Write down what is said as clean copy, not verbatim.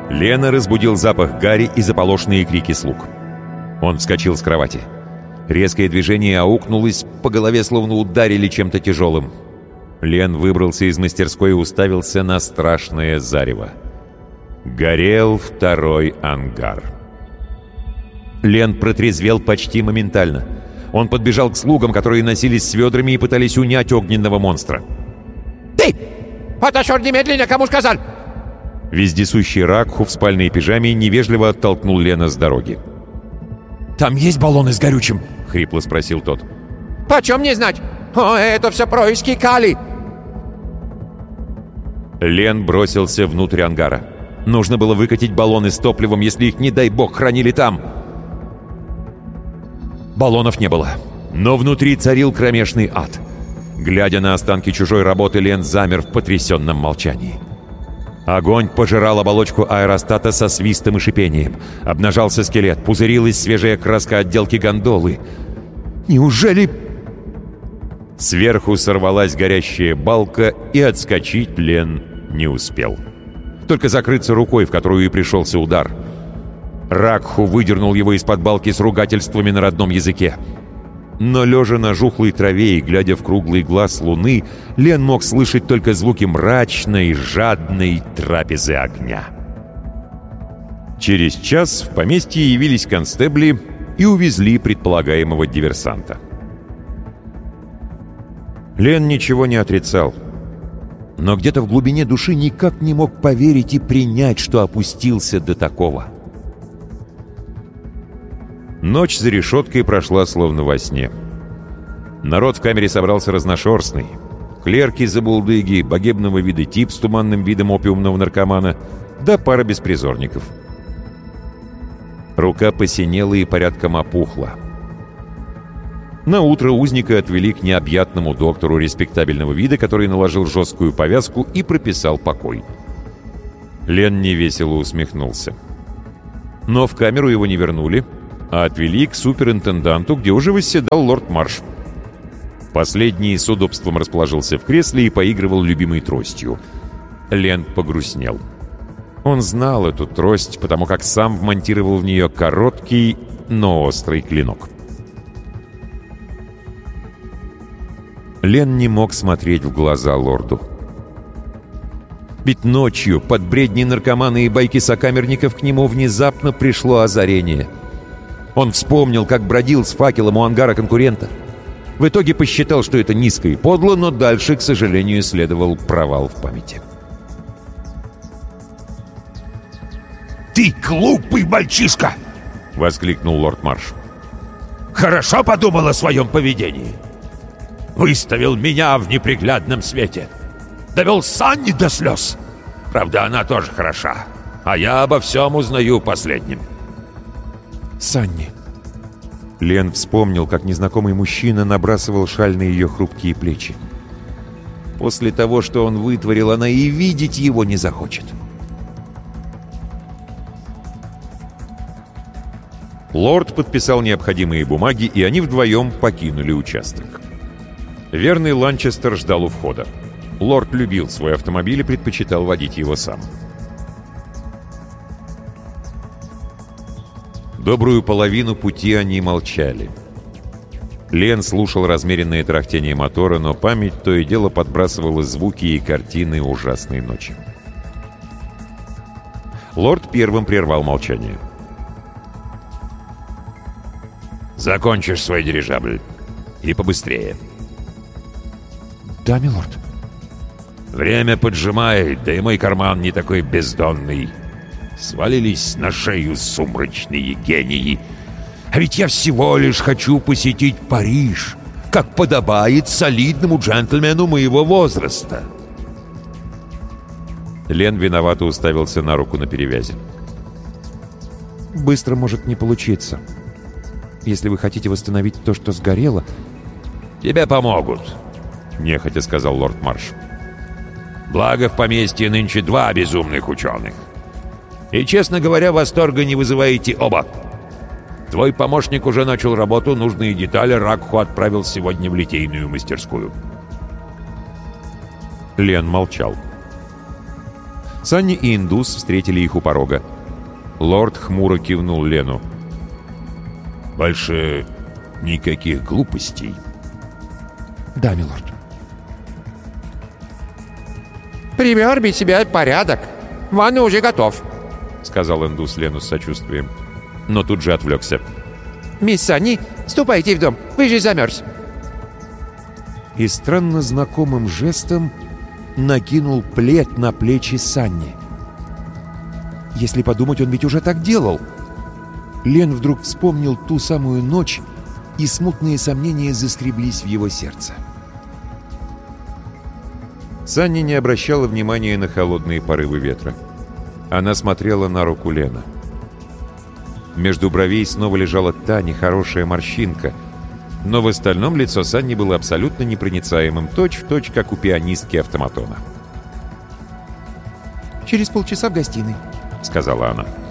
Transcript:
Лена разбудил запах гари и заполошенные крики слуг. Он вскочил с кровати. Резкое движение аукнулось, по голове словно ударили чем-то тяжелым. Лен выбрался из мастерской и уставился на страшное зарево. Горел второй ангар. Лен протрезвел почти моментально. Он подбежал к слугам, которые носились с ведрами и пытались унять огненного монстра. «Ты! Отошел немедленно, кому сказал!» Вездесущий Ракху в спальной пижаме невежливо оттолкнул Лена с дороги. «Там есть баллоны с горючим?» — хрипло спросил тот. «Почем не знать? О, это все происки Кали!» Лен бросился внутрь ангара. Нужно было выкатить баллоны с топливом, если их, не дай бог, хранили там. Баллонов не было, но внутри царил кромешный ад. Глядя на останки чужой работы, Лен замер в потрясенном молчании. Огонь пожирал оболочку аэростата со свистом и шипением. Обнажался скелет, пузырилась свежая краска отделки гондолы. Неужели... Сверху сорвалась горящая балка, и отскочить Лен не успел. Только закрыться рукой, в которую и пришелся удар. Ракху выдернул его из-под балки с ругательствами на родном языке. Но, лежа на жухлой траве и глядя в круглый глаз луны, Лен мог слышать только звуки мрачной, жадной трапезы огня. Через час в поместье явились констебли и увезли предполагаемого диверсанта. Лен ничего не отрицал, но где-то в глубине души никак не мог поверить и принять, что опустился до такого. Ночь за решеткой прошла словно во сне. Народ в камере собрался разношерстный. Клерки-забулдыги, богемного вида тип с туманным видом опиумного наркомана, да пара беспризорников. Рука посинела и порядком опухла. Наутро узника отвели к необъятному доктору респектабельного вида, который наложил жесткую повязку и прописал покой. Лен невесело усмехнулся. Но в камеру его не вернули, а отвели к суперинтенданту, где уже восседал лорд Марш. Последний с удобством расположился в кресле и поигрывал любимой тростью. Лен погрустнел. Он знал эту трость, потому как сам вмонтировал в нее короткий, но острый клинок. Лен не мог смотреть в глаза лорду. Ведь ночью, под бредни наркомана и байки сокамерников, к нему внезапно пришло озарение. Он вспомнил, как бродил с факелом у ангара конкурента. В итоге посчитал, что это низко и подло, но дальше, к сожалению, следовал провал в памяти. «Ты глупый мальчишка!» — воскликнул лорд Марш. «Хорошо подумал о своем поведении. Выставил меня в неприглядном свете. Довел Санни до слез. Правда, она тоже хороша. А я обо всем узнаю последним». «Санни». Лен вспомнил, как незнакомый мужчина набрасывал шаль на ее хрупкие плечи. После того, что он вытворил, она и видеть его не захочет. Лорд подписал необходимые бумаги, и они вдвоем покинули участок. Верный Ланчестер ждал у входа. Лорд любил свой автомобиль и предпочитал водить его сам. Добрую половину пути они молчали. Лен слушал размеренное тарахтение мотора, но память то и дело подбрасывала звуки и картины ужасной ночи. Лорд первым прервал молчание. «Закончишь свой дирижабль. И побыстрее». «Да, милорд». «Время поджимает, да и мой карман не такой бездонный. Свалились на шею сумрачные гении. А ведь я всего лишь хочу посетить Париж, как подобает солидному джентльмену моего возраста». Лен виновато уставился на руку на перевязи. «Быстро может не получиться. Если вы хотите восстановить то, что сгорело...» «Тебе помогут», — нехотя сказал лорд Марш. «Благо в поместье нынче 2 безумных ученых. И, честно говоря, восторга не вызываете оба. Твой помощник уже начал работу, нужные детали Ракху отправил сегодня в литейную мастерскую». Лен молчал. Санни и индус встретили их у порога. Лорд хмуро кивнул Лену. «Больше никаких глупостей». «Да, милорд». Привел бы себя порядок. Ванна уже готов», — сказал индус Лену с сочувствием. Но тут же отвлекся. «Мисс Санни, ступайте в дом, вы же замерз». И странно знакомым жестом накинул плед на плечи Санни. Если подумать, он ведь уже так делал. Лен вдруг вспомнил ту самую ночь, и смутные сомнения заскреблись в его сердце. Санни не обращала внимания на холодные порывы ветра. Она смотрела на руку Лена. Между бровей снова лежала та нехорошая морщинка, но в остальном лицо Санни было абсолютно непроницаемым, точь-в-точь, как у пианистки автоматона. «Через полчаса в гостиной», — сказала она.